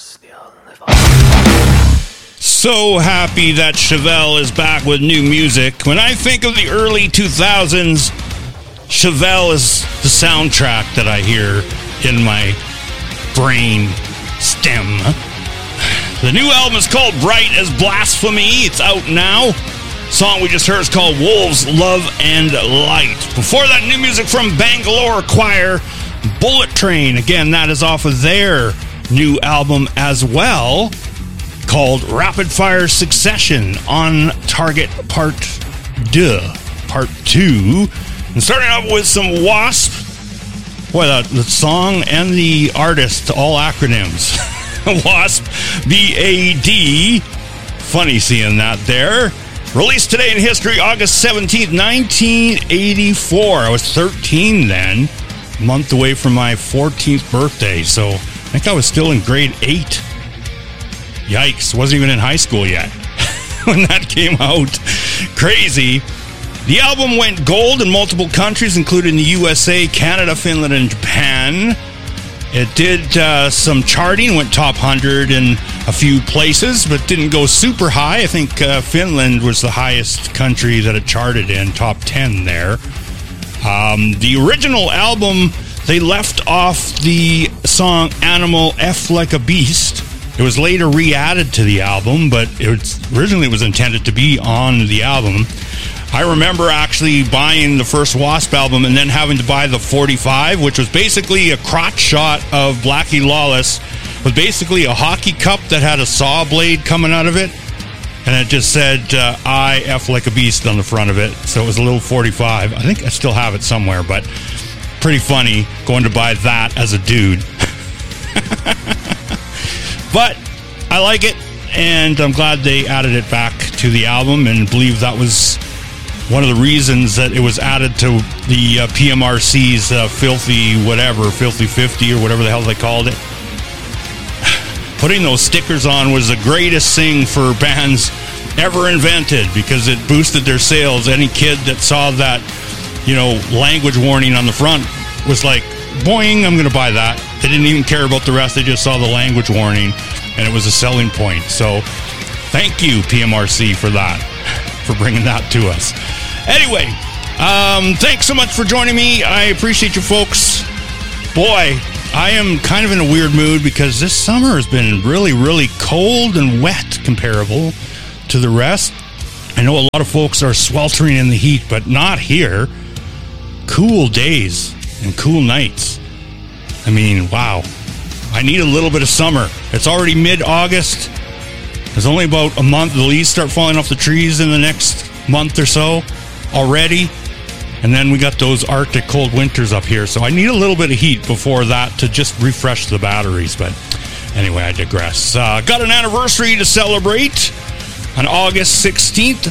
So happy that Chevelle is back with new music. When I think of the early 2000s, Chevelle is the soundtrack that I hear in my brain stem. The new album is called Bright as Blasphemy. It's out now. The song we just heard is called Wolves, Love and Light. Before that, new music from Bangalore Choir, Bullet Train. Again, that is off of their new album as well, called Rapid Fire Succession, On Target Part 2. And starting off with some Wasp. Boy, the song and the artist, all acronyms. Wasp, B-A-D. Funny seeing that there. Released today in history, August 17th, 1984. I was 13 then, a month away from my 14th birthday, so I think I was still in grade 8. Yikes, wasn't even in high school yet when that came out. Crazy. The album went gold in multiple countries, including the USA, Canada, Finland, and Japan. It did some charting, went top 100 in a few places, but didn't go super high. I think Finland was the highest country that it charted in, top 10 there. The original album, they left off the song Animal F Like a Beast. It was later re-added to the album, but originally it was intended to be on the album. I remember actually buying the first Wasp album and then having to buy the 45, which was basically a crotch shot of Blackie Lawless, with basically a hockey cup that had a saw blade coming out of it, and it just said I F Like a Beast on the front of it. So it was a little 45. I think I still have it somewhere, but pretty funny going to buy that as a dude. But I like it, and I'm glad they added it back to the album, and believe that was one of the reasons that it was added to the PMRC's Filthy 50 or whatever the hell they called it. Putting those stickers on was the greatest thing for bands ever invented, because it boosted their sales. Any kid that saw that, language warning on the front was like, boing, I'm going to buy that. They didn't even care about the rest. They just saw the language warning, and it was a selling point. So thank you, PMRC, for that, for bringing that to us. Anyway, thanks so much for joining me. I appreciate you folks. Boy, I am kind of in a weird mood because this summer has been really, really cold and wet comparable to the rest. I know a lot of folks are sweltering in the heat, but not here. Cool days and cool nights. I mean, wow. I need a little bit of summer. It's already mid-August. There's only about a month. The leaves start falling off the trees in the next month or so already. And then we got those Arctic cold winters up here. So I need a little bit of heat before that to just refresh the batteries. But anyway, I digress. Got an anniversary to celebrate. On August 16th,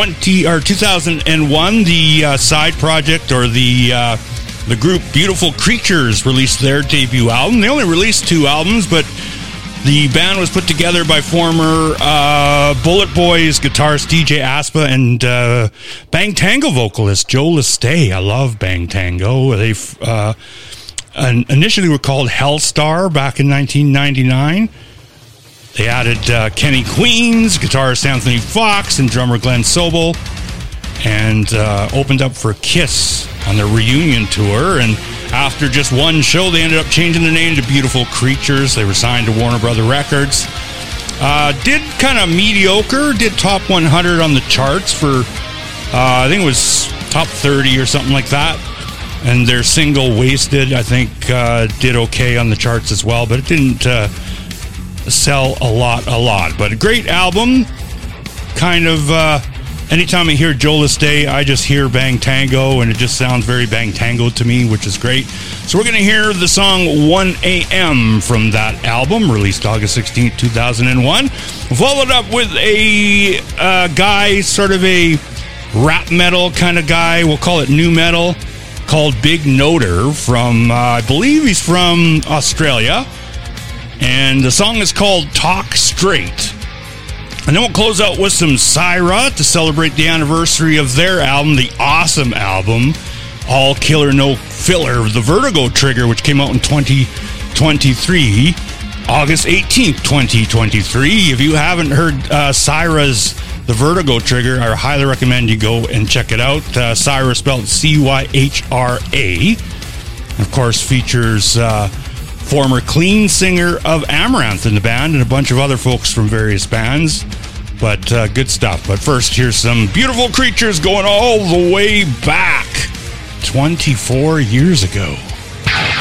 2001, the side project, or the group Beautiful Creatures, released their debut album. They only released 2 albums, but the band was put together by former Bullet Boys guitarist DJ Aspa and Bang Tango vocalist Joe Lestay. I love Bang Tango. They initially were called Hellstar back in 1999. They added Kenny Queens, guitarist Anthony Fox, and drummer Glenn Sobel, and opened up for Kiss on their reunion tour. And after just one show, they ended up changing the name to Beautiful Creatures. They were signed to Warner Brother Records. Did kind of mediocre, did top 100 on the charts for, I think it was top 30 or something like that. And their single Wasted, I think, did okay on the charts as well, but it didn't sell a lot. But a great album. Kind of, anytime I hear Joe Lestay, I just hear Bang Tango, and it just sounds very Bang Tango to me, which is great. So we're going to hear the song 1 a.m. from that album, released August 16th, 2001. Followed up with a guy, sort of a rap metal kind of guy, we'll call it nu metal, called Big Noter from, I believe he's from Australia. And the song is called Talk Straight. And then we'll close out with some Syra to celebrate the anniversary of their album, the awesome album, All Killer No Filler, The Vertigo Trigger, which came out in 2023. August 18th, 2023. If you haven't heard Syra's The Vertigo Trigger, I highly recommend you go and check it out. Syra spelled C-Y-H-R-A. Of course, features former Clean singer of Amaranth in the band and a bunch of other folks from various bands. But good stuff. But first, here's some Beautiful Creatures going all the way back 24 years ago.